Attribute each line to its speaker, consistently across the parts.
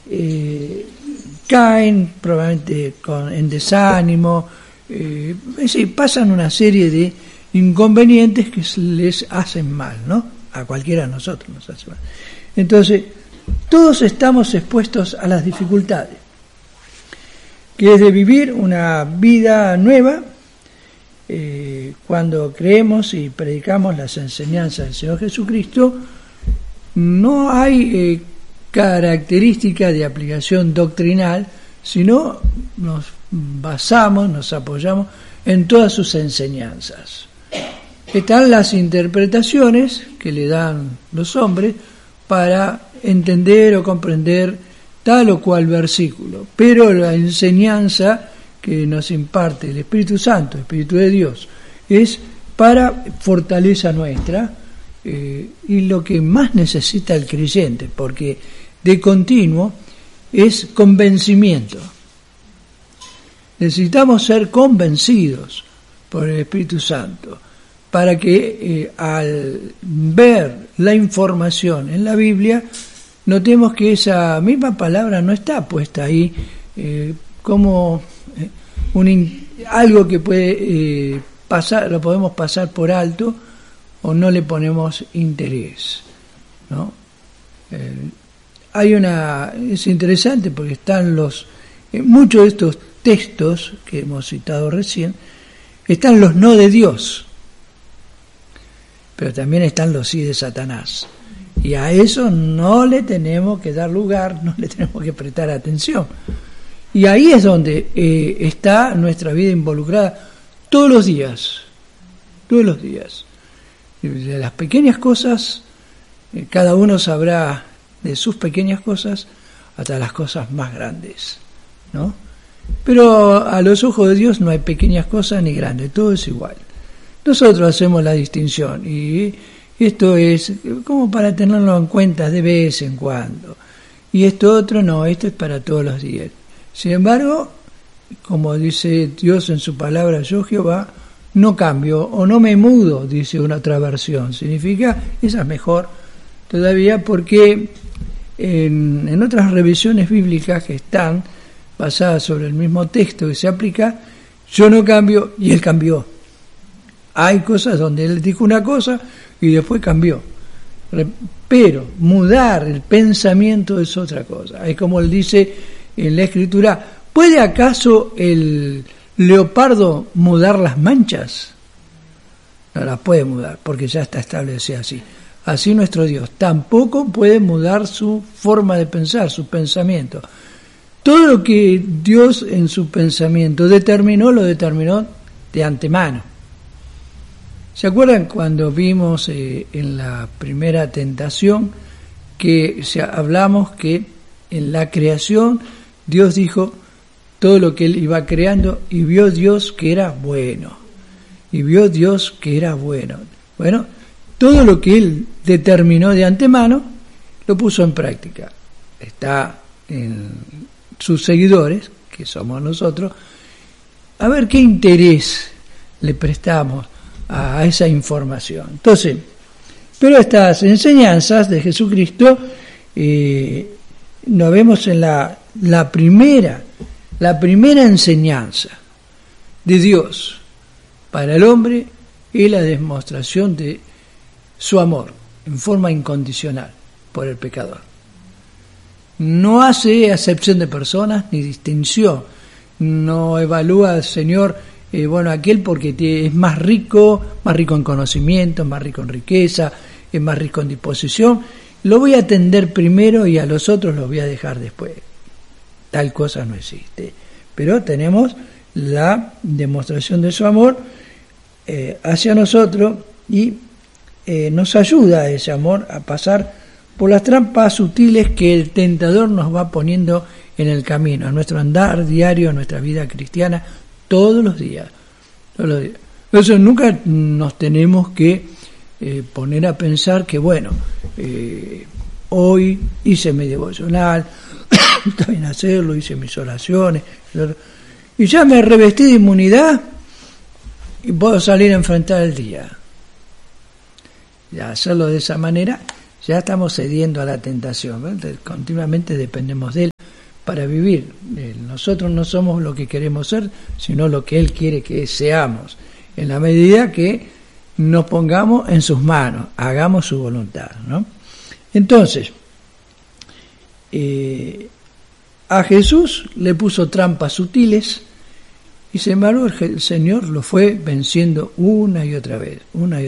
Speaker 1: caen probablemente en desánimo, es decir, pasan una serie de inconvenientes que les hacen mal, ¿no? A cualquiera de nosotros nos hace mal. Entonces, todos estamos expuestos a las dificultades, que es de vivir una vida nueva. Cuando creemos y predicamos las enseñanzas del Señor Jesucristo, no hay característica de aplicación doctrinal, sino nos basamos, nos apoyamos en todas sus enseñanzas. Están las interpretaciones que le dan los hombres para entender o comprender tal o cual versículo, pero la enseñanza que nos imparte el Espíritu Santo, el Espíritu de Dios, es para fortaleza nuestra, y lo que más necesita el creyente, porque de continuo es convencimiento. Necesitamos ser convencidos por el Espíritu Santo para que al ver la información en la Biblia notemos que esa misma palabra no está puesta ahí como algo que puede pasar, lo podemos pasar por alto o no le ponemos interés, ¿no? Es interesante porque están muchos de estos textos que hemos citado recién, están los no de Dios, pero también están los sí de Satanás, y a eso no le tenemos que dar lugar, no le tenemos que prestar atención, y ahí es donde está nuestra vida involucrada todos los días, de las pequeñas cosas, cada uno sabrá de sus pequeñas cosas hasta las cosas más grandes, ¿no? Pero a los ojos de Dios no hay pequeñas cosas ni grandes, todo es igual. Nosotros hacemos la distinción y esto es como para tenerlo en cuenta de vez en cuando. Y esto otro no, esto es para todos los días. Sin embargo, como dice Dios en su palabra, yo Jehová no cambio o no me mudo, dice una otra versión. Significa, esa es mejor todavía, porque en otras revisiones bíblicas que están basadas sobre el mismo texto que se aplica, yo no cambio y él cambió. Hay cosas donde él dijo una cosa y después cambió. Pero mudar el pensamiento es otra cosa. Es como él dice en la Escritura, ¿puede acaso el leopardo mudar las manchas? No las puede mudar porque ya está establecido así. Así nuestro Dios tampoco puede mudar su forma de pensar, su pensamiento. Todo lo que Dios en su pensamiento determinó, lo determinó de antemano. ¿Se acuerdan cuando vimos en la primera tentación que hablamos que en la creación Dios dijo todo lo que él iba creando y vio Dios que era bueno? Y vio Dios que era bueno. Bueno, todo lo que él determinó de antemano lo puso en práctica. Está en sus seguidores, que somos nosotros, a ver qué interés le prestamos a esa información. Entonces, pero estas enseñanzas de Jesucristo nos vemos en la primera enseñanza de Dios para el hombre es la demostración de su amor en forma incondicional por el pecador. No hace acepción de personas ni distinción, no evalúa al Señor, aquel porque es más rico en conocimiento, más rico en riqueza, es más rico en disposición, lo voy a atender primero y a los otros los voy a dejar después. Tal cosa no existe. Pero tenemos la demostración de su amor hacia nosotros y nos ayuda ese amor a pasar por las trampas sutiles que el tentador nos va poniendo en el camino, a nuestro andar diario, a nuestra vida cristiana, todos los días. Entonces nunca nos tenemos que poner a pensar que hoy hice mi devocional, está bien hacerlo, hice mis oraciones, y ya me revestí de inmunidad y puedo salir a enfrentar el día. Ya hacerlo de esa manera, ya estamos cediendo a la tentación, ¿verdad? Continuamente dependemos de él. para vivir. Nosotros no somos lo que queremos ser, sino lo que Él quiere que seamos, en la medida que nos pongamos en sus manos, hagamos su voluntad, ¿no? Entonces, a Jesús le puso trampas sutiles y sin embargo el Señor lo fue venciendo una y otra vez,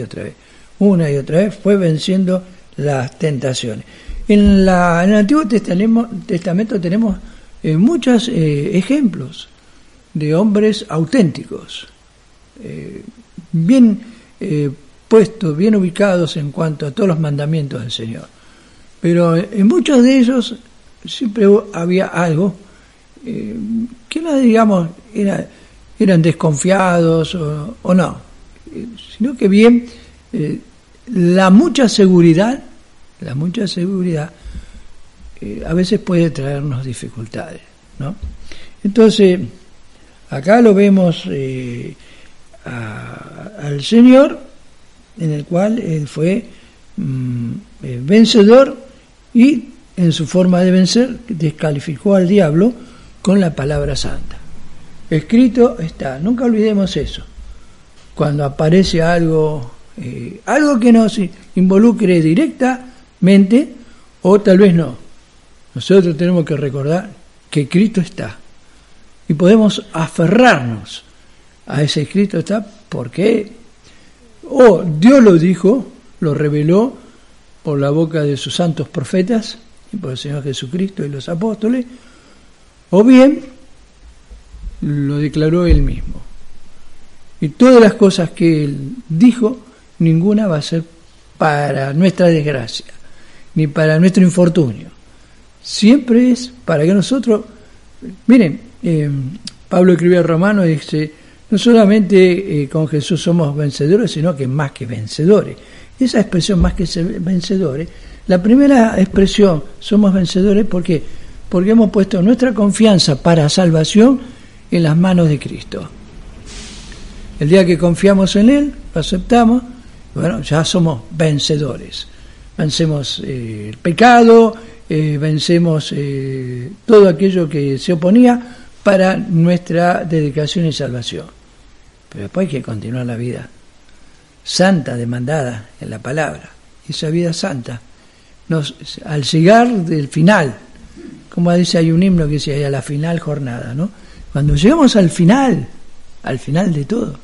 Speaker 1: fue venciendo las tentaciones. En el Antiguo Testamento tenemos muchos ejemplos de hombres auténticos, bien puestos, bien ubicados en cuanto a todos los mandamientos del Señor. Pero en muchos de ellos siempre había algo que no, digamos, eran desconfiados o no, sino que bien la mucha seguridad a veces puede traernos dificultades, ¿no? Entonces, acá lo vemos al Señor, en el cual Él fue vencedor y en su forma de vencer descalificó al diablo con la palabra santa. Escrito está, nunca olvidemos eso. Cuando aparece algo que nos involucre directamente o tal vez no, nosotros tenemos que recordar que escrito está y podemos aferrarnos a ese escrito está porque Dios lo dijo, lo reveló por la boca de sus santos profetas y por el Señor Jesucristo y los apóstoles, o bien lo declaró Él mismo. Y todas las cosas que Él dijo, ninguna va a ser para nuestra desgracia, ni para nuestro infortunio. Siempre es para que nosotros... Miren, Pablo escribió a Romanos y dice, no solamente con Jesús somos vencedores, sino que más que vencedores. Esa expresión, más que vencedores, la primera expresión, somos vencedores, ¿por qué? Porque hemos puesto nuestra confianza para salvación en las manos de Cristo. El día que confiamos en Él, lo aceptamos, bueno, ya somos vencedores. Vencemos el pecado, vencemos todo aquello que se oponía para nuestra dedicación y salvación. Pero después hay que continuar la vida santa demandada en la palabra. Esa vida santa, al llegar del final, como dice, hay un himno que dice a la final jornada, ¿no? Cuando llegamos al final de todo,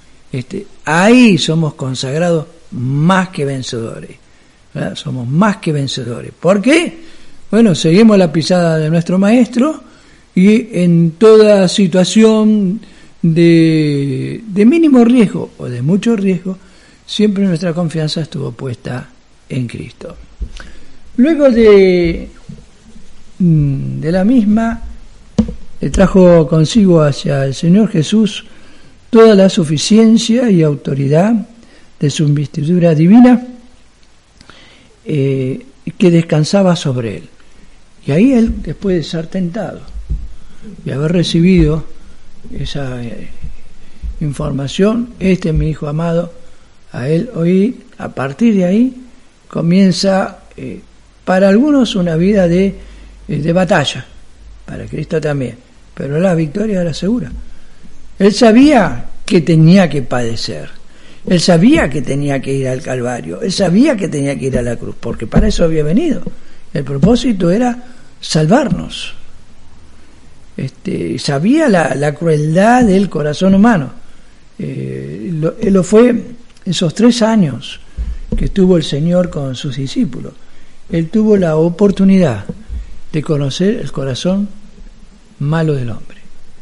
Speaker 1: ahí somos consagrados más que vencedores, ¿verdad? Somos más que vencedores. ¿Por qué? Bueno, seguimos la pisada de nuestro Maestro y en toda situación de mínimo riesgo o de mucho riesgo, siempre nuestra confianza estuvo puesta en Cristo. Luego de la misma, le trajo consigo hacia el Señor Jesús toda la suficiencia y autoridad de su investidura divina que descansaba sobre él. Y ahí él, después de ser tentado y haber recibido esa información, este es mi Hijo amado, a él oír, a partir de ahí comienza para algunos una vida de batalla, para Cristo también, pero la victoria era segura. Él sabía que tenía que padecer, él sabía que tenía que ir al Calvario, él sabía que tenía que ir a la cruz, porque para eso había venido. El propósito era salvarnos. Sabía la crueldad del corazón humano. Él lo fue esos 3 años que estuvo el Señor con sus discípulos. Él tuvo la oportunidad de conocer el corazón malo del hombre.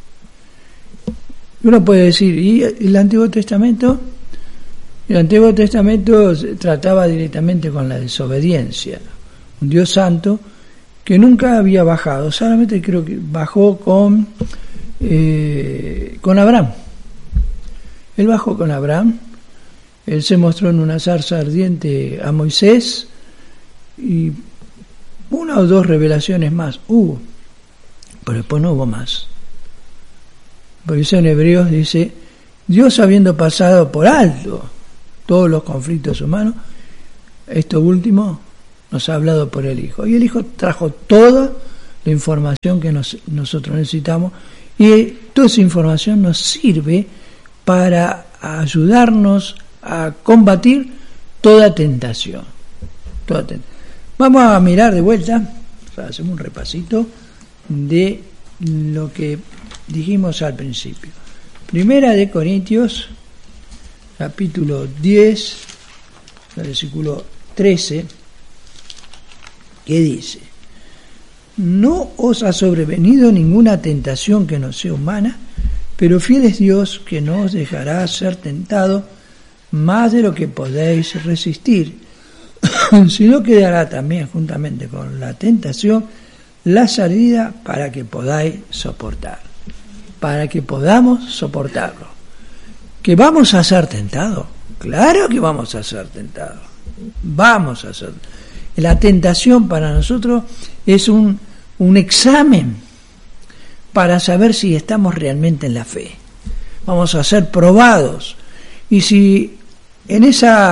Speaker 1: Uno puede decir, ¿y el Antiguo Testamento? El Antiguo Testamento trataba directamente con la desobediencia. Un Dios santo que nunca había bajado, solamente creo que bajó con Abraham. Él bajó con Abraham, él se mostró en una zarza ardiente a Moisés y 1 o 2 revelaciones más hubo, pero después no hubo más. Por eso en Hebreos dice, Dios habiendo pasado por alto todos los conflictos humanos, esto último nos ha hablado por el Hijo. Y el Hijo trajo toda la información que nosotros necesitamos, y toda esa información nos sirve para ayudarnos a combatir toda tentación. Vamos a mirar de vuelta, hacemos un repasito de lo que dijimos al principio. Primera de Corintios, capítulo 10, versículo 13, que dice: no os ha sobrevenido ninguna tentación que no sea humana, pero fiel es Dios, que no os dejará ser tentado más de lo que podéis resistir, sino que dará también juntamente con la tentación la salida para que podáis soportar, para que podamos soportarlo. ¿Que vamos a ser tentados? Claro que vamos a ser tentados. Vamos a ser. La tentación para nosotros es un examen para saber si estamos realmente en la fe. Vamos a ser probados. Y si en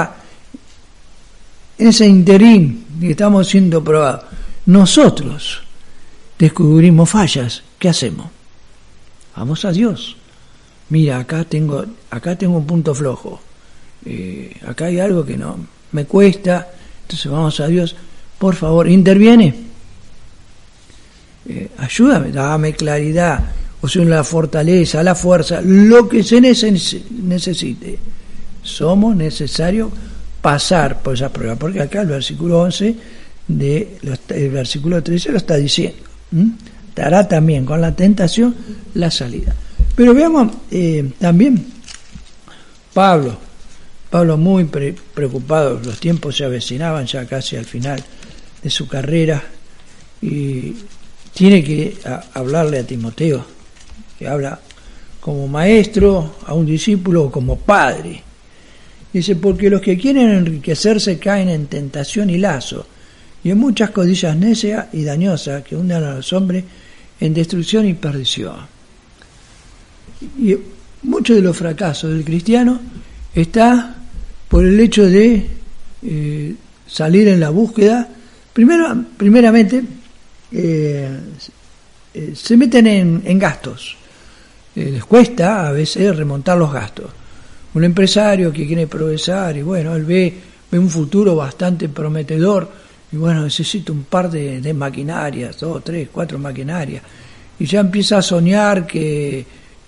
Speaker 1: ese interín que estamos siendo probados, nosotros descubrimos fallas, ¿qué hacemos? Vamos a Dios. Mira, acá tengo un punto flojo. Acá hay algo que no me cuesta. Entonces vamos a Dios. Por favor, interviene. Ayúdame, dame claridad, o sea, la fortaleza, la fuerza, lo que se necesite. Somos necesarios pasar por esa prueba, porque acá el versículo 11 el versículo 13 lo está diciendo. Dará también con la tentación la salida. Pero veamos también Pablo muy preocupado, los tiempos se avecinaban ya casi al final de su carrera, y tiene que hablarle a Timoteo, que habla como maestro a un discípulo o como padre. Dice: porque los que quieren enriquecerse caen en tentación y lazo, y en muchas codicias necias y dañosas que hunden a los hombres en destrucción y perdición. Y muchos de los fracasos del cristiano está por el hecho de salir en la búsqueda. Primeramente, se meten en gastos. Les cuesta a veces remontar los gastos. Un empresario que quiere progresar, y bueno, él ve un futuro bastante prometedor, y bueno, necesita un par de maquinarias, 2, 3, 4 maquinarias, y ya empieza a soñar que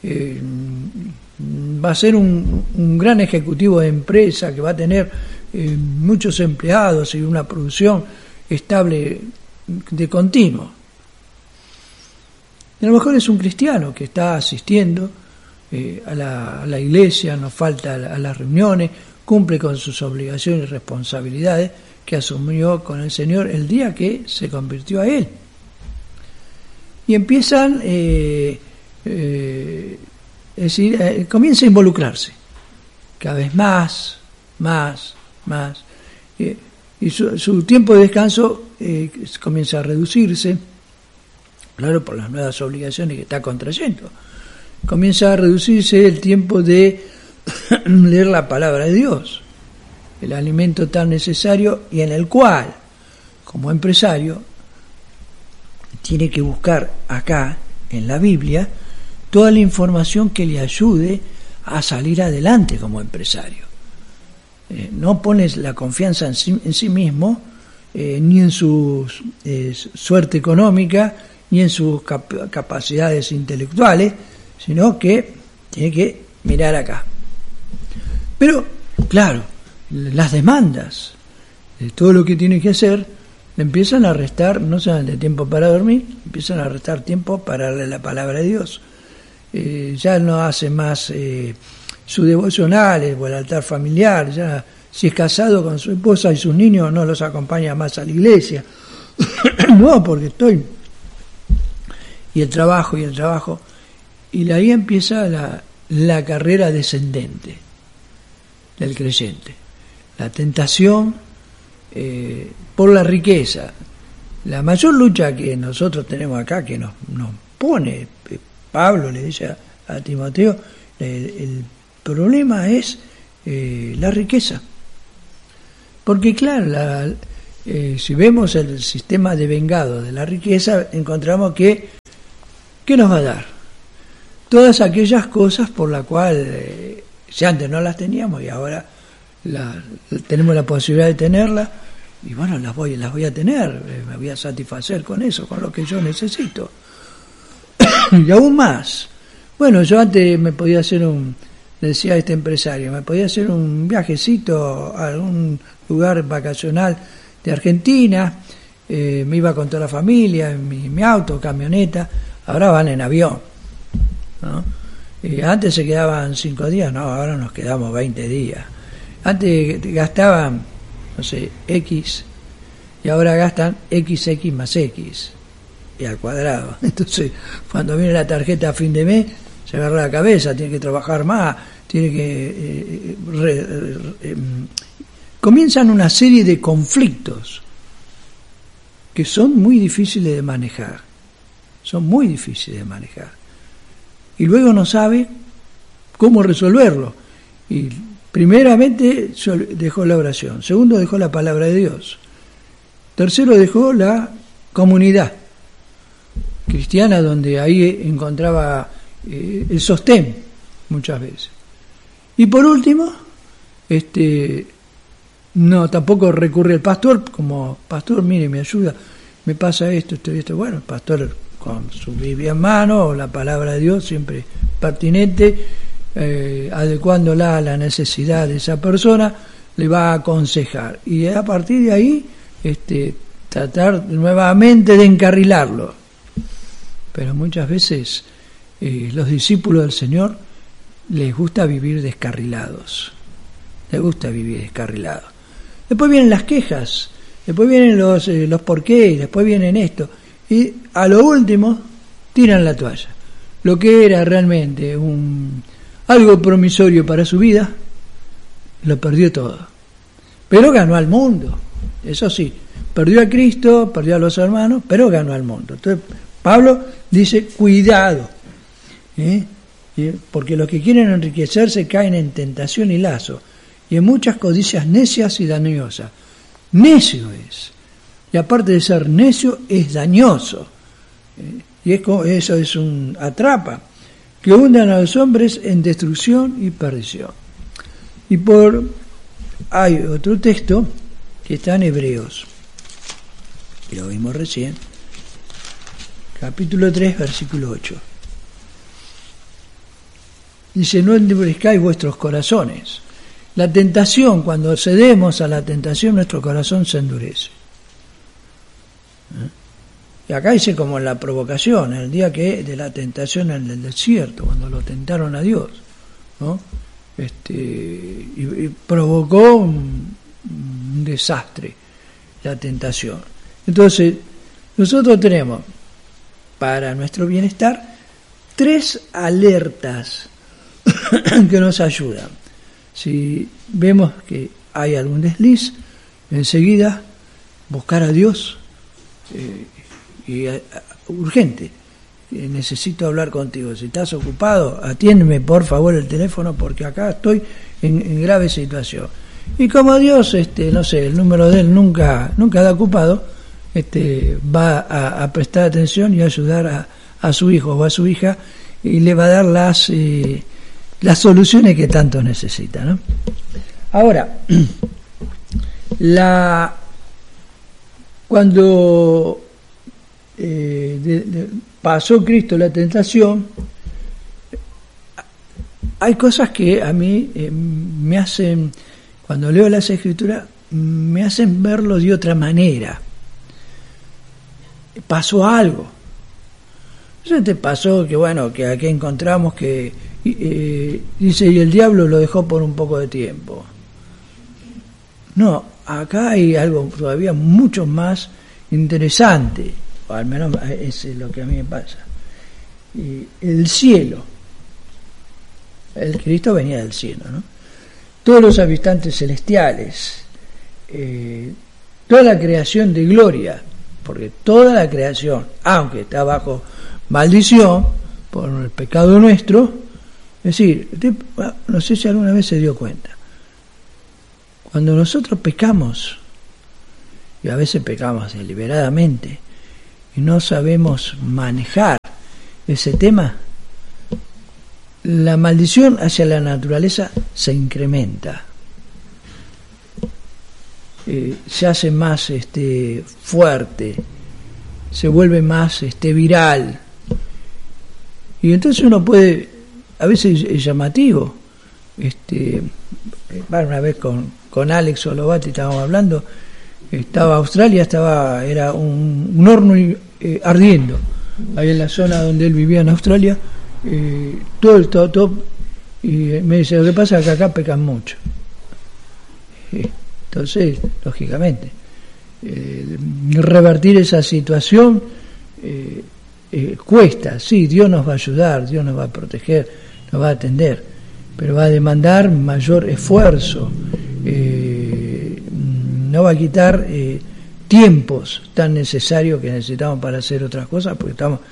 Speaker 1: va a ser un gran ejecutivo de empresa, que va a tener muchos empleados y una producción estable de continuo. Y a lo mejor es un cristiano que está asistiendo a la iglesia, no falta a las reuniones, cumple con sus obligaciones y responsabilidades que asumió con el Señor el día que se convirtió a Él. Y empiezan, comienza a involucrarse cada vez más, y su tiempo de descanso comienza a reducirse, claro, por las nuevas obligaciones que está contrayendo. Comienza a reducirse el tiempo de leer la palabra de Dios, el alimento tan necesario, y en el cual, como empresario, tiene que buscar acá, en la Biblia, toda la información que le ayude a salir adelante como empresario. No pones la confianza en sí mismo, ni en su suerte económica, ni en sus capacidades intelectuales, sino que tiene que mirar acá. Pero, claro, las demandas de todo lo que tiene que hacer le empiezan a restar no solamente tiempo para dormir, empiezan a restar tiempo para leer la palabra de Dios. Ya no hace más sus devocionales o el altar familiar, ya si es casado con su esposa y sus niños no los acompaña más a la iglesia. No, porque estoy... Y el trabajo, y ahí empieza la carrera descendente del creyente. La tentación por la riqueza. La mayor lucha que nosotros tenemos acá, que nos pone, Pablo le dice a Timoteo, el problema es la riqueza. Porque claro, si vemos el sistema de vengado de la riqueza, encontramos que ¿qué nos va a dar? Todas aquellas cosas por las cuales si antes no las teníamos y ahora tenemos la posibilidad de tenerlas, y bueno, las voy a tener, me voy a satisfacer con eso, con lo que yo necesito. Y aún más. Bueno, yo antes me podía hacer decía este empresario, me podía hacer un viajecito a algún lugar vacacional de Argentina, me iba con toda la familia, en mi auto, camioneta, ahora van en avión, ¿no? Y antes se quedaban 5 días, no, ahora nos quedamos 20 días. Antes gastaban, no sé, X, y ahora gastan XX más X, y al cuadrado. Entonces, cuando viene la tarjeta a fin de mes, se agarra la cabeza, tiene que trabajar más, tiene que... comienzan una serie de conflictos que son muy difíciles de manejar. Son muy difíciles de manejar. Y luego no sabe cómo resolverlo. Y primeramente dejó la oración. Segundo, dejó la palabra de Dios. Tercero, dejó la comunidad cristiana, donde ahí encontraba el sostén muchas veces. Y por último, no, tampoco recurre al pastor, como pastor, mire, me ayuda, me pasa esto. Bueno, el pastor con su Biblia en mano, o la palabra de Dios, siempre pertinente, adecuándola a la necesidad de esa persona, le va a aconsejar. Y a partir de ahí, tratar nuevamente de encarrilarlo. Pero muchas veces los discípulos del Señor les gusta vivir descarrilados. Les gusta vivir descarrilados. Después vienen las quejas, después vienen los porqués, después vienen esto. Y a lo último tiran la toalla. Lo que era realmente algo promisorio para su vida, lo perdió todo. Pero ganó al mundo. Eso sí, perdió a Cristo, perdió a los hermanos, pero ganó al mundo. Entonces Pablo dice, cuidado, porque los que quieren enriquecerse caen en tentación y lazo, y en muchas codicias necias y dañosas. Necio es, y aparte de ser necio, es dañoso, y eso es un atrapa, que hundan a los hombres en destrucción y perdición. Y hay otro texto que está en Hebreos, y lo vimos recién, capítulo 3, versículo 8. Dice, no endurezcáis vuestros corazones. La tentación, cuando cedemos a la tentación, nuestro corazón se endurece. Y acá dice como en la provocación, el día que de la tentación en el desierto, cuando lo tentaron a Dios, ¿no? Y provocó un desastre, la tentación. Entonces, nosotros tenemos, para nuestro bienestar, 3 alertas que nos ayudan. Si vemos que hay algún desliz, enseguida buscar a Dios, urgente, necesito hablar contigo. Si estás ocupado, atiéndeme por favor el teléfono, porque acá estoy en grave situación. Y como Dios, no sé, el número de él nunca da ocupado, va a prestar atención y a ayudar a su hijo o a su hija, y le va a dar las soluciones que tanto necesita, ¿no? Ahora, cuando pasó Cristo la tentación, hay cosas que a mí me hacen, cuando leo las Escrituras, me hacen verlo de otra manera. Pasó algo. Entonces te pasó que aquí encontramos que dice, y el diablo lo dejó por un poco de tiempo. No, acá hay algo todavía mucho más interesante, o al menos es lo que a mí me pasa. El cielo, el Cristo venía del cielo, ¿no? Todos los habitantes celestiales, toda la creación de gloria, porque toda la creación, aunque está bajo maldición por el pecado nuestro, es decir, no sé si alguna vez se dio cuenta, cuando nosotros pecamos, y a veces pecamos deliberadamente y no sabemos manejar ese tema, la maldición hacia la naturaleza se incrementa, se hace más fuerte, se vuelve más viral, y entonces uno puede, a veces es llamativo. Una vez con Alex Olovati estábamos hablando, Australia era un horno ardiendo ahí en la zona donde él vivía en Australia, todo, y me dice, lo que pasa es que acá pecan mucho. Entonces, lógicamente, revertir esa situación cuesta. Sí, Dios nos va a ayudar, Dios nos va a proteger, nos va a atender, pero va a demandar mayor esfuerzo, no va a quitar tiempos tan necesarios que necesitamos para hacer otras cosas, porque estamos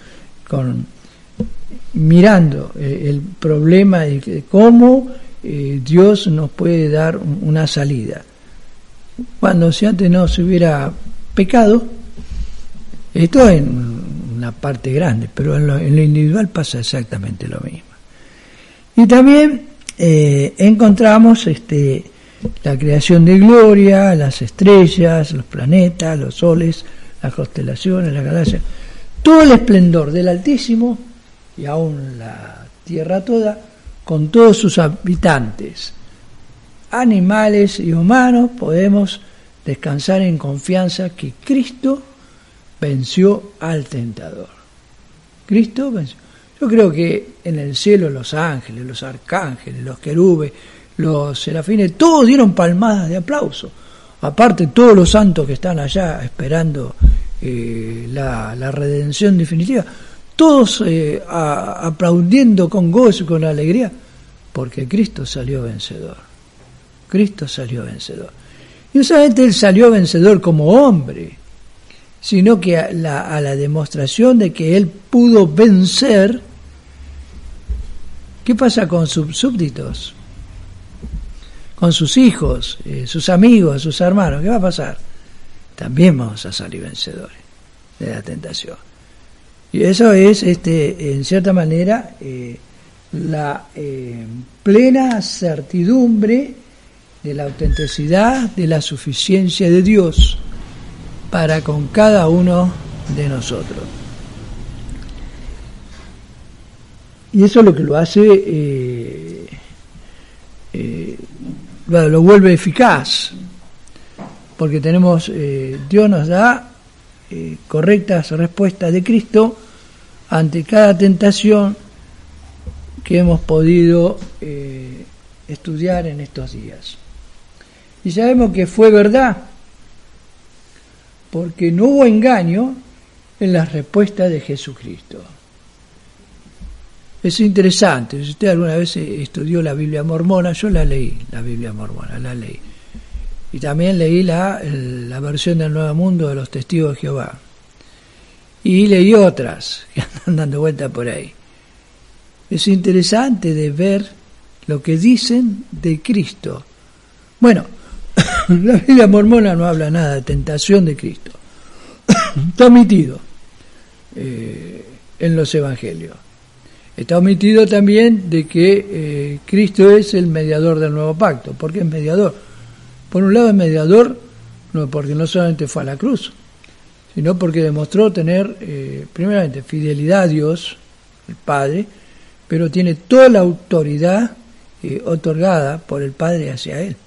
Speaker 1: mirando el problema de cómo Dios nos puede dar una salida. Cuando si antes no se hubiera pecado, esto en una parte grande, pero en lo individual pasa exactamente lo mismo. Y también encontramos la creación de gloria, las estrellas, los planetas, los soles, las constelaciones, las galaxias, todo el esplendor del Altísimo y aún la tierra toda, con todos sus habitantes, animales y humanos, podemos descansar en confianza que Cristo venció al tentador. Cristo venció. Yo creo que en el cielo los ángeles, los arcángeles, los querubes, los serafines, todos dieron palmadas de aplauso. Aparte todos los santos que están allá esperando la redención definitiva, todos aplaudiendo con gozo y con alegría, porque Cristo salió vencedor. Cristo salió vencedor. Y no solamente Él salió vencedor como hombre, sino que a la demostración de que Él pudo vencer. ¿Qué pasa con sus súbditos? Con sus hijos, sus amigos, sus hermanos. ¿Qué va a pasar? También vamos a salir vencedores de la tentación. Y eso es, en cierta manera, la plena certidumbre de la autenticidad, de la suficiencia de Dios para con cada uno de nosotros. Y eso es lo que lo hace, lo vuelve eficaz, porque tenemos, Dios nos da correctas respuestas de Cristo ante cada tentación que hemos podido estudiar en estos días. Y sabemos que fue verdad, porque no hubo engaño en las respuestas de Jesucristo. Es interesante, si usted alguna vez estudió la Biblia mormona, yo la leí, la Biblia mormona, la leí. Y también leí la versión del Nuevo Mundo de los Testigos de Jehová. Y leí otras que andan dando vuelta por ahí. Es interesante de ver lo que dicen de Cristo. Bueno, la Biblia mormona no habla nada de tentación de Cristo. Está omitido en los evangelios. Está omitido también de que Cristo es el mediador del nuevo pacto. ¿Por qué es mediador? Por un lado es mediador, no porque no solamente fue a la cruz, sino porque demostró tener, primeramente, fidelidad a Dios, el Padre, pero tiene toda la autoridad otorgada por el Padre hacia Él.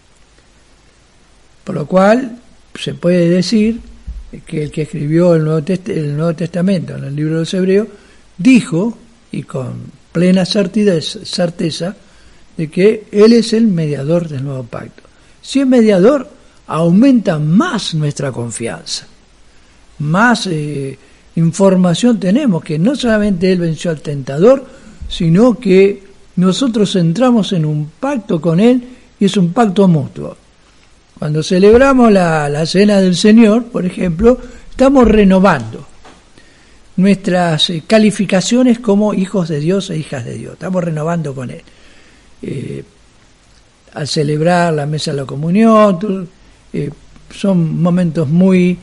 Speaker 1: Por lo cual, se puede decir que el que escribió el Nuevo Testamento en el libro de los Hebreos, dijo, y con plena certeza, de que Él es el mediador del nuevo pacto. Si es mediador, aumenta más nuestra confianza, más información tenemos, que no solamente Él venció al tentador, sino que nosotros entramos en un pacto con Él, y es un pacto mutuo. Cuando celebramos la Cena del Señor, por ejemplo, estamos renovando nuestras calificaciones como hijos de Dios e hijas de Dios. Estamos renovando con Él. Al celebrar la mesa de la comunión, son momentos muy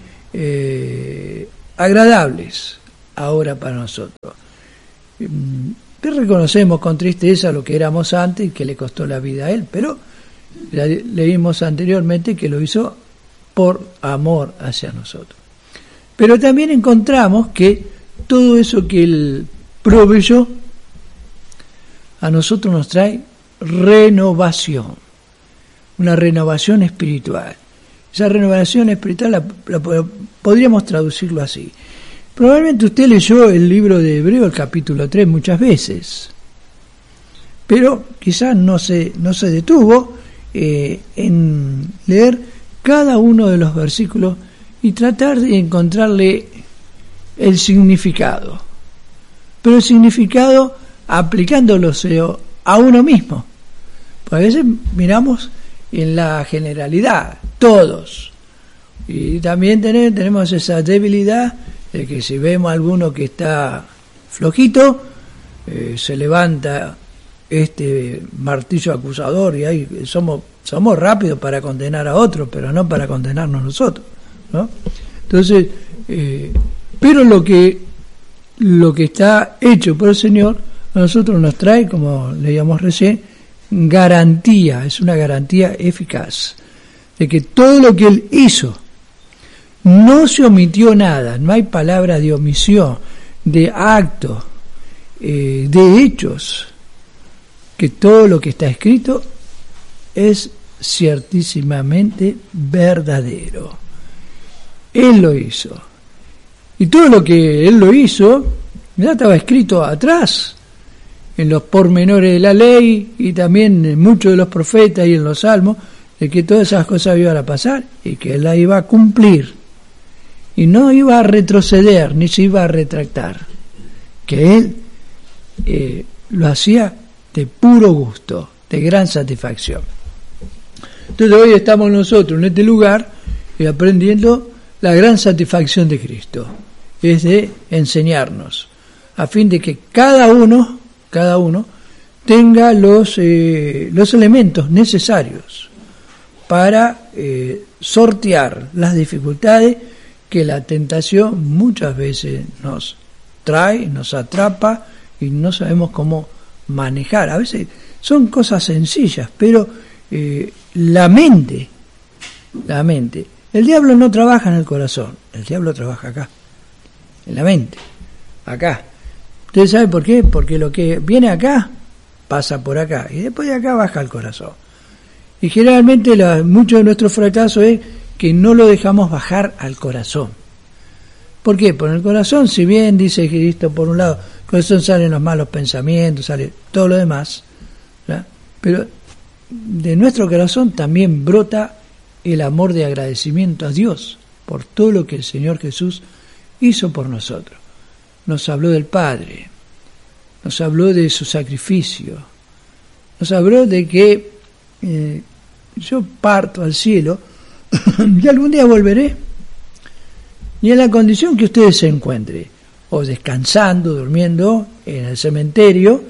Speaker 1: agradables ahora para nosotros. Reconocemos con tristeza lo que éramos antes y que le costó la vida a Él, pero leímos anteriormente que lo hizo por amor hacia nosotros. Pero también encontramos que todo eso que Él proveyó a nosotros nos trae renovación, una renovación espiritual. Esa renovación espiritual podríamos traducirlo así. Probablemente usted leyó el libro de Hebreo, el capítulo 3, muchas veces, pero quizás no se detuvo en leer cada uno de los versículos y tratar de encontrarle el significado, pero el significado aplicándolo a uno mismo. Pues a veces miramos en la generalidad, todos, y también tenemos esa debilidad de que si vemos a alguno que está flojito, se levanta este martillo acusador y ahí somos rápidos para condenar a otros, pero no para condenarnos nosotros, ¿no? Entonces, pero lo que está hecho por el Señor a nosotros nos trae, como leíamos recién, garantía, es una garantía eficaz de que todo lo que Él hizo, no se omitió nada, no hay palabra de omisión, de acto, de hechos, que todo lo que está escrito es ciertísimamente verdadero. Él lo hizo. Y todo lo que Él lo hizo, ya estaba escrito atrás, en los pormenores de la ley y también en muchos de los profetas y en los salmos, de que todas esas cosas iban a pasar y que Él las iba a cumplir. Y no iba a retroceder, ni se iba a retractar. Que Él lo hacía de puro gusto, de gran satisfacción. Entonces hoy estamos nosotros en este lugar aprendiendo la gran satisfacción de Cristo. Es de enseñarnos, a fin de que cada uno tenga los elementos necesarios para sortear las dificultades que la tentación muchas veces nos trae, nos atrapa y no sabemos cómo manejar. A veces son cosas sencillas, pero la mente, el diablo no trabaja en el corazón, el diablo trabaja acá, en la mente, acá. ¿Usted sabe por qué? Porque lo que viene acá pasa por acá y después de acá baja al corazón. Y generalmente mucho de nuestro fracaso es que no lo dejamos bajar al corazón. ¿Por qué? Por el corazón, si bien dice Cristo, por un lado, el corazón salen los malos pensamientos, sale todo lo demás, ¿verdad? Pero de nuestro corazón también brota el amor de agradecimiento a Dios por todo lo que el Señor Jesús hizo por nosotros. Nos habló del Padre, nos habló de su sacrificio, nos habló de que yo parto al cielo y algún día volveré, y en la condición que ustedes se encuentren, o descansando, durmiendo en el cementerio,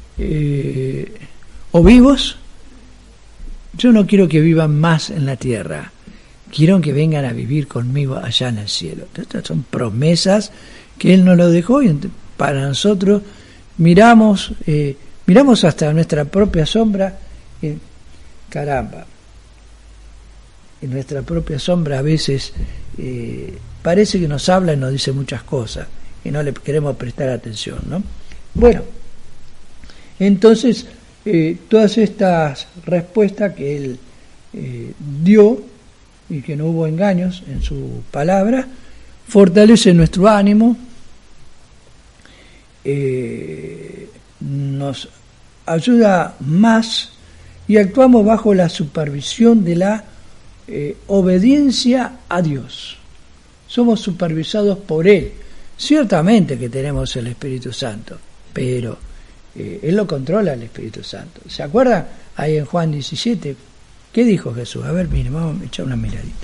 Speaker 1: o vivos, yo no quiero que vivan más en la tierra, quiero que vengan a vivir conmigo allá en el cielo. Estas son promesas que Él nos lo dejó, y para nosotros miramos hasta nuestra propia sombra, caramba, en nuestra propia sombra a veces parece que nos habla y nos dice muchas cosas y no le queremos prestar atención, ¿no? Bueno, entonces todas estas respuestas que Él dio y que no hubo engaños en su palabra, fortalece nuestro ánimo, nos ayuda más y actuamos bajo la supervisión de la obediencia a Dios. Somos supervisados por Él. Ciertamente que tenemos el Espíritu Santo, pero Él lo controla, el Espíritu Santo. ¿Se acuerdan? Ahí en Juan 17, ¿qué dijo Jesús? A ver, miren, vamos a echar una miradita.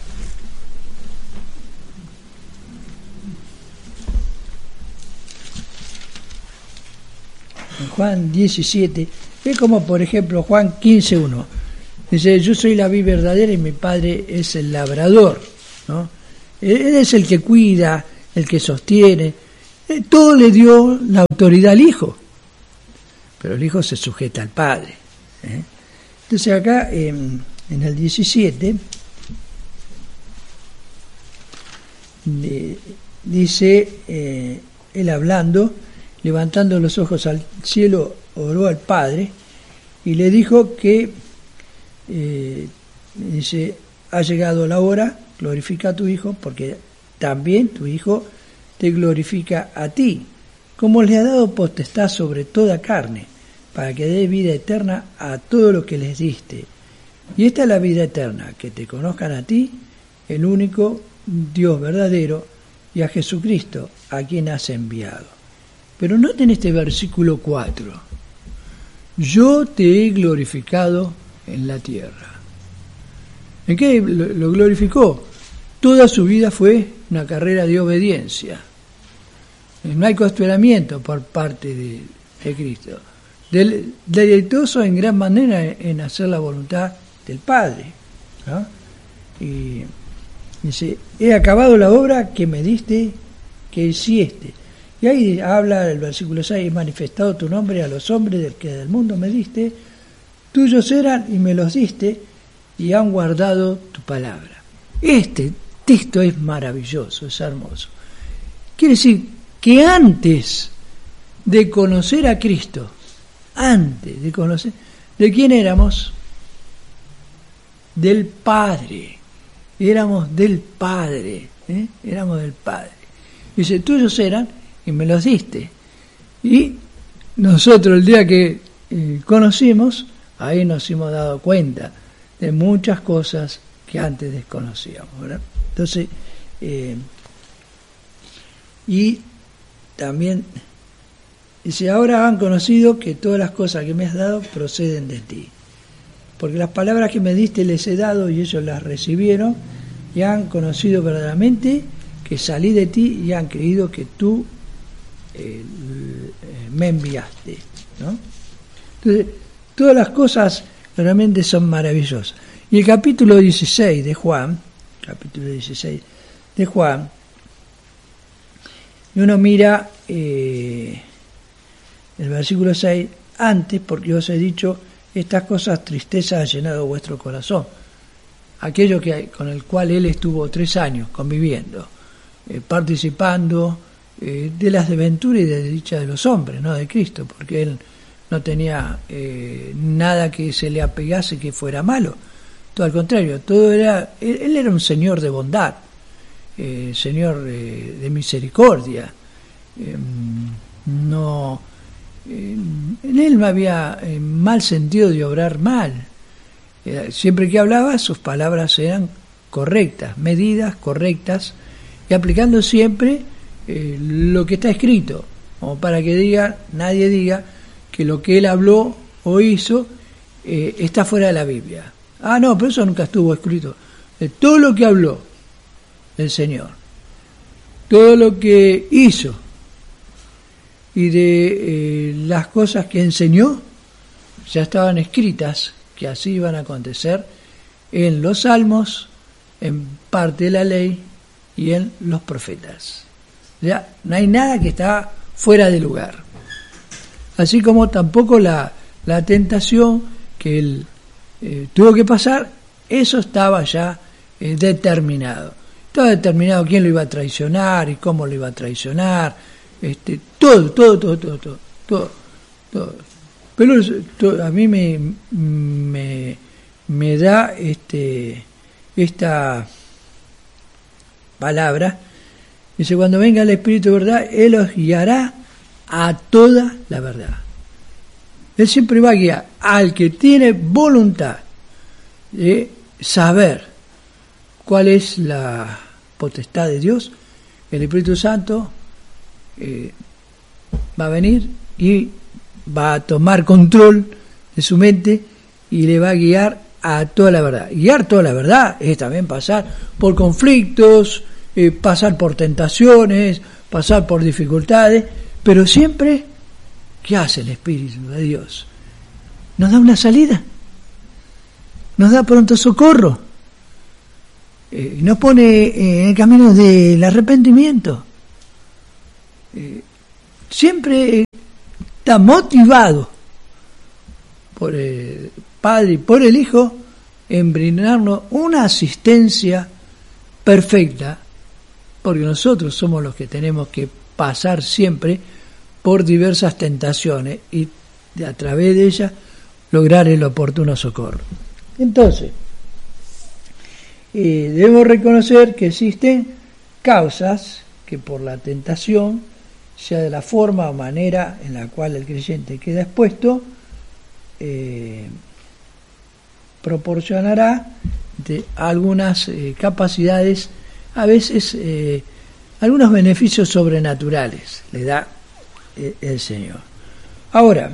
Speaker 1: En Juan 17, ve como por ejemplo Juan 15:1. Dice, yo soy la vid verdadera y mi Padre es el labrador, ¿no? Él es el que cuida, el que sostiene. Todo le dio la autoridad al Hijo, pero el Hijo se sujeta al Padre. Entonces acá en el 17 dice, él hablando, levantando los ojos al cielo, oró al Padre y le dijo que, dice, ha llegado la hora, glorifica a tu Hijo, porque también tu Hijo te glorifica a ti, como le ha dado potestad sobre toda carne, para que dé vida eterna a todo lo que les diste. Y esta es la vida eterna, que te conozcan a ti, el único Dios verdadero, y a Jesucristo, a quien has enviado. Pero noten este versículo 4. Yo te he glorificado en la tierra. ¿En qué lo glorificó? Toda su vida fue una carrera de obediencia. No hay cuestionamiento por parte de Cristo. Deleitoso en gran manera en hacer la voluntad del Padre, ¿no? Y dice, he acabado la obra que me diste que hiciste. Y ahí habla el versículo 6, he manifestado tu nombre a los hombres del que del mundo me diste, tuyos eran y me los diste, y han guardado tu palabra. Este texto es maravilloso, es hermoso. Quiere decir que antes de conocer a Cristo, antes de conocer, ¿de quién éramos? Del Padre. Éramos del Padre, éramos del Padre. Dice, tuyos eran y me los diste. Y nosotros el día que conocimos, ahí nos hemos dado cuenta de muchas cosas que antes desconocíamos, ¿verdad? Entonces, y también dice, ahora han conocido que todas las cosas que me has dado proceden de ti. Porque las palabras que me diste les he dado y ellos las recibieron y han conocido verdaderamente que salí de ti y han creído que tú me enviaste, ¿no? Entonces, todas las cosas realmente son maravillosas. Y el capítulo 16 de Juan, y uno mira el versículo 6, antes, porque os he dicho, estas cosas tristeza ha llenado vuestro corazón. Aquello con el cual él estuvo 3 años conviviendo, participando de las desventuras y de dicha de los hombres, no de Cristo, porque él no tenía nada que se le apegase que fuera malo. Todo al contrario, él era un señor de bondad, señor de misericordia. En él no había mal sentido de obrar mal. Siempre que hablaba, sus palabras eran correctas, medidas, correctas, y aplicando siempre lo que está escrito, como para que nadie diga que lo que él habló o hizo está fuera de la Biblia. Ah, no, pero eso nunca estuvo escrito. De todo lo que habló el Señor, todo lo que hizo y de las cosas que enseñó, ya estaban escritas que así iban a acontecer en los salmos, en parte de la ley y en los profetas. Ya no hay nada que está fuera de lugar. Así como tampoco la tentación que él tuvo que pasar, eso estaba ya determinado. Estaba determinado quién lo iba a traicionar y cómo lo iba a traicionar, todo. Pero a mí me da esta palabra. Dice, cuando venga el Espíritu de verdad, Él os guiará a toda la verdad. Él siempre va a guiar al que tiene voluntad de saber cuál es la potestad de Dios. El Espíritu Santo va a venir y va a tomar control de su mente y le va a guiar a toda la verdad. Guiar toda la verdad es también pasar por conflictos, pasar por tentaciones, pasar por dificultades, pero siempre, ¿qué hace el Espíritu de Dios? Nos da una salida. nos da pronto socorro, nos pone en el camino del arrepentimiento. Siempre está motivado por el Padre y por el Hijo en brindarnos una asistencia perfecta, porque nosotros somos los que tenemos que pasar siempre por diversas tentaciones y a través de ellas lograr el oportuno socorro. Entonces, debemos reconocer que existen causas que por la tentación, sea de la forma o manera en la cual el creyente queda expuesto, proporcionará de algunas capacidades, a veces algunos beneficios sobrenaturales le da el Señor. Ahora,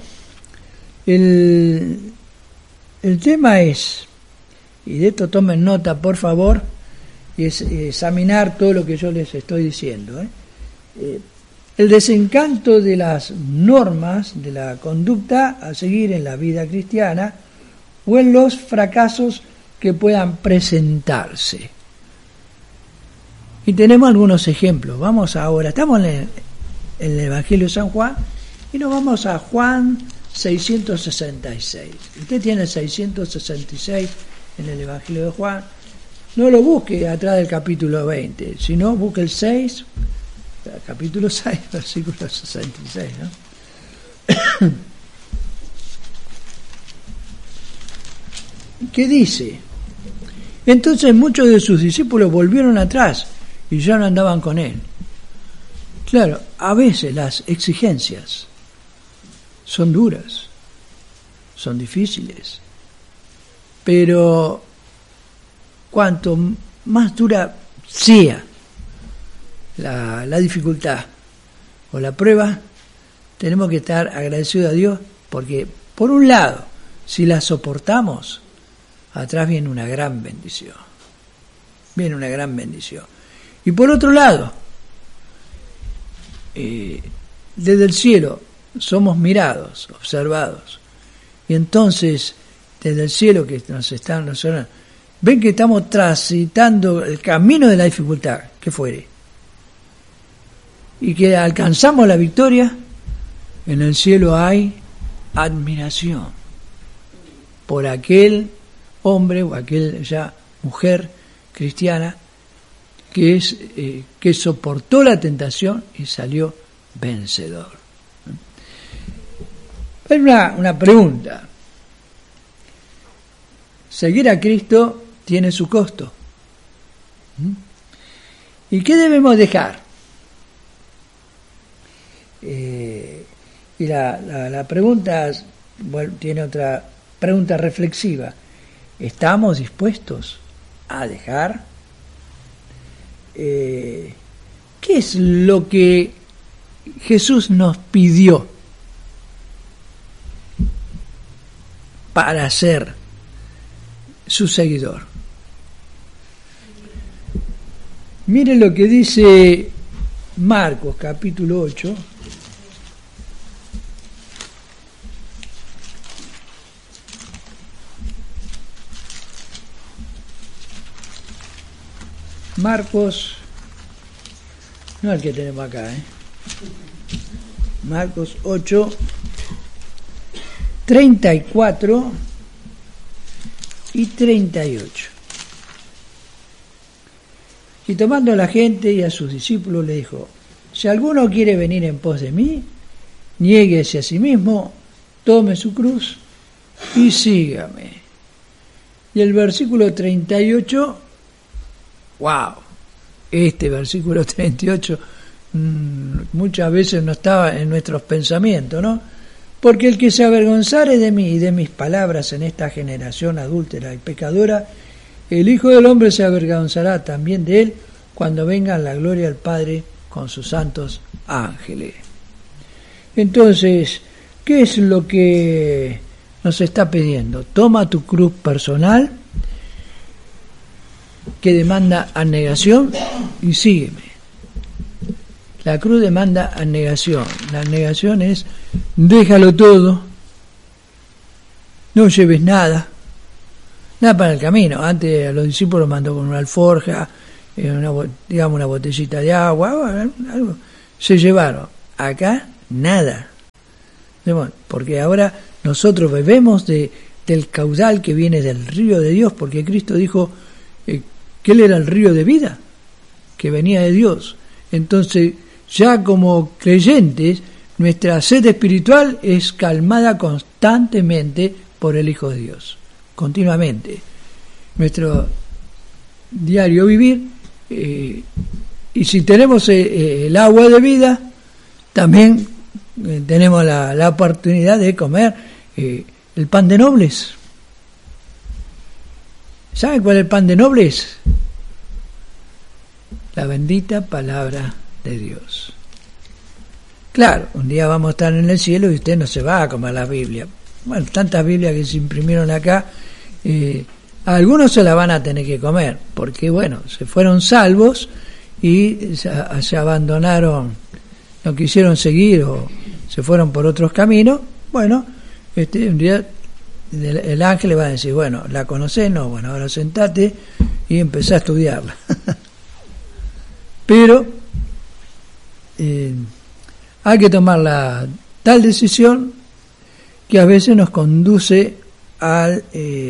Speaker 1: el tema es, y de esto tomen nota por favor, y es examinar todo lo que yo les estoy diciendo, el desencanto de las normas de la conducta a seguir en la vida cristiana o en los fracasos que puedan presentarse. Y tenemos algunos ejemplos. Vamos ahora, estamos en el Evangelio de San Juan y nos vamos a Juan 666. Usted tiene 666 en el Evangelio de Juan. No lo busque atrás del capítulo 20, sino busque el 6, capítulo 6, versículo 66, ¿no? ¿Qué dice? Entonces muchos de sus discípulos volvieron atrás y ya no andaban con él. Claro, a veces las exigencias son duras, son difíciles, pero cuanto más dura sea la dificultad o la prueba, tenemos que estar agradecidos a Dios, porque por un lado, si la soportamos, atrás viene una gran bendición. Viene una gran bendición. Y por otro lado, desde el cielo somos mirados, observados. Y entonces, desde el cielo que nos están observando, ven que estamos transitando el camino de la dificultad, que fuere. Y que alcanzamos la victoria, en el cielo hay admiración por aquel hombre o aquella mujer cristiana que soportó la tentación y salió vencedor. Hay una pregunta. Seguir a Cristo tiene su costo. ¿Y qué debemos dejar? Y la pregunta, bueno, tiene otra pregunta reflexiva. ¿Estamos dispuestos a dejar? ¿Qué es lo que Jesús nos pidió para ser su seguidor? Miren lo que dice Marcos capítulo 8. Marcos, no el que tenemos acá, Marcos 8, 34 y 38. Y tomando a la gente y a sus discípulos le dijo: si alguno quiere venir en pos de mí, niéguese a sí mismo, tome su cruz y sígame. Y el versículo 38, wow, este versículo 38 muchas veces no estaba en nuestros pensamientos, ¿no? Porque el que se avergonzare de mí y de mis palabras en esta generación adúltera y pecadora, el Hijo del Hombre se avergonzará también de él cuando venga en la gloria del Padre con sus santos ángeles. Entonces, ¿qué es lo que nos está pidiendo? Toma tu cruz personal, que demanda abnegación, y sígueme. La cruz demanda abnegación. La abnegación es: déjalo todo, no lleves nada, nada para el camino. Antes a los discípulos mandó con una alforja, una botellita de agua, algo. Se llevaron. Acá, nada. Porque ahora nosotros bebemos del caudal que viene del río de Dios, porque Cristo dijo que Él era el río de vida, que venía de Dios. Entonces, ya como creyentes, nuestra sed espiritual es calmada constantemente por el Hijo de Dios, continuamente. Nuestro diario vivir, y si tenemos el agua de vida, también tenemos la oportunidad de comer el pan de nobles. ¿Saben cuál es el pan de nobles? La bendita palabra de Dios. Claro, un día vamos a estar en el cielo y usted no se va a comer la Biblia. Bueno, tantas Biblias que se imprimieron acá, algunos se la van a tener que comer, porque se fueron salvos y se abandonaron, no quisieron seguir o se fueron por otros caminos. Un día el ángel le va a decir, ¿la conocés? No, ahora sentate y empezá a estudiarla. Pero hay que tomar tal decisión que a veces nos conduce al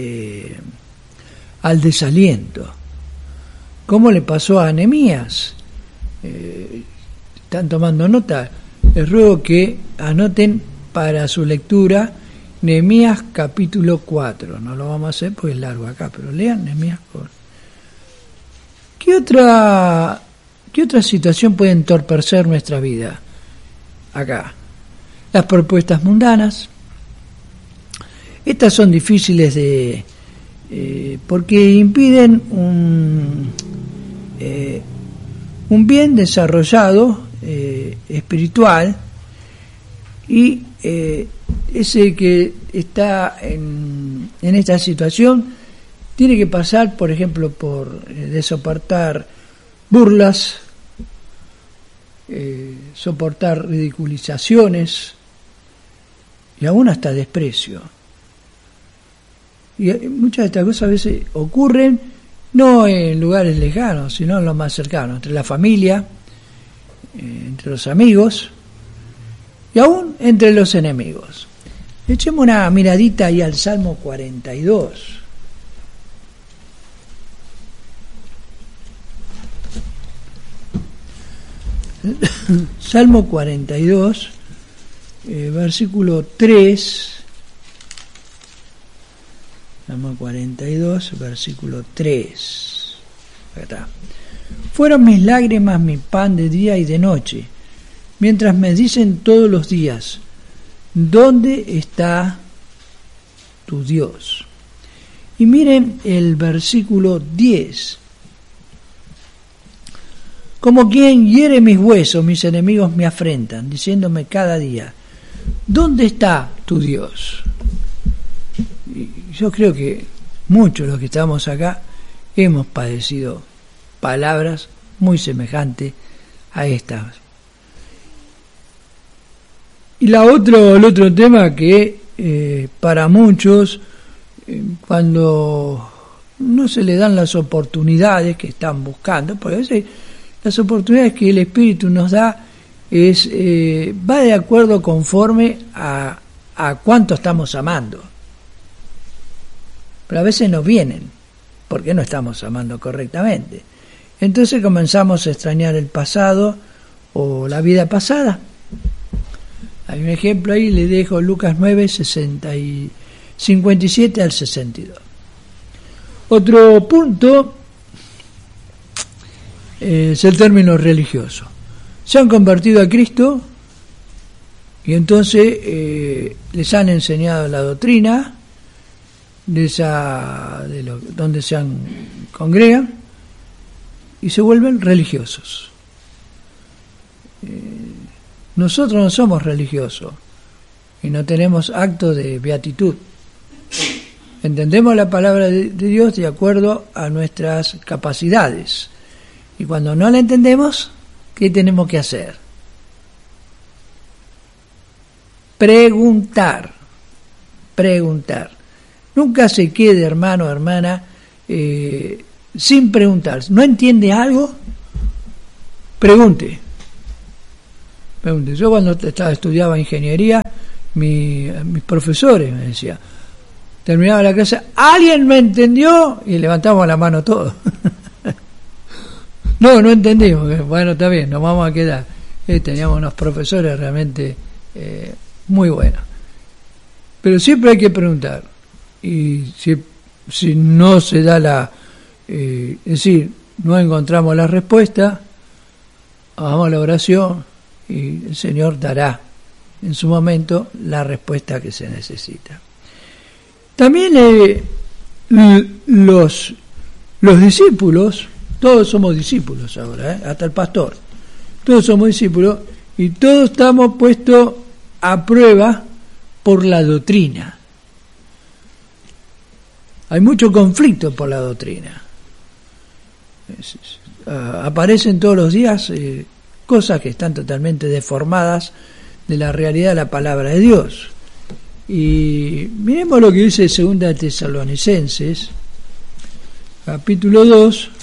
Speaker 1: desaliento, como le pasó a Nehemías. Están tomando nota, les ruego que anoten para su lectura Nehemías capítulo 4. No lo vamos a hacer porque es largo acá, pero lean Nehemías 4. ¿Qué otra situación puede entorpecer nuestra vida? Acá, las propuestas mundanas. Estas son difíciles porque impiden un bien desarrollado espiritual, y ese que está en esta situación tiene que pasar, por ejemplo, por de soportar burlas, soportar ridiculizaciones y aún hasta desprecio. Y muchas de estas cosas a veces ocurren no en lugares lejanos, sino en los más cercanos, entre la familia, entre los amigos y aún entre los enemigos. Echemos una miradita ahí al Salmo 42. Salmo 42, versículo 3. Salmo 42, versículo 3. Acá. Fueron mis lágrimas mi pan de día y de noche, mientras me dicen todos los días, ¿dónde está tu Dios? Y miren el versículo 10. Como quien hiere mis huesos, mis enemigos me afrentan, diciéndome cada día, ¿dónde está tu Dios? Y yo creo que muchos de los que estamos acá hemos padecido palabras muy semejantes a estas. Y el otro tema que para muchos, cuando no se le dan las oportunidades que están buscando, porque a veces las oportunidades que el Espíritu nos da va de acuerdo conforme a cuánto estamos amando. Pero a veces no vienen porque no estamos amando correctamente. Entonces comenzamos a extrañar el pasado o la vida pasada. Hay un ejemplo ahí, le dejo Lucas 9, 57 al 62. Otro punto es el término religioso. Se han convertido a Cristo y entonces les han enseñado la doctrina donde se congregan y se vuelven religiosos. Nosotros no somos religiosos y no tenemos acto de beatitud. Entendemos la palabra de Dios de acuerdo a nuestras capacidades. Y cuando no la entendemos, ¿qué tenemos que hacer? Preguntar. Nunca se quede, hermano, hermana, sin preguntar. ¿No entiende algo? Pregunte. Yo cuando estudiaba ingeniería, mis profesores me decían, terminaba la clase, ¿alguien me entendió? Y levantamos la mano todos. No entendimos. Bueno, está bien, nos vamos a quedar. Teníamos unos profesores realmente muy buenos. Pero siempre hay que preguntar. Y si no se da es decir, no encontramos la respuesta, hagamos la oración y el Señor dará en su momento la respuesta que se necesita. También los discípulos, todos somos discípulos ahora, hasta el pastor, todos somos discípulos y todos estamos puestos a prueba por la doctrina. Hay mucho conflicto por la doctrina. Aparecen todos los días cosas que están totalmente deformadas de la realidad de la palabra de Dios. Y miremos lo que dice 2 Tesalonicenses, capítulo 2,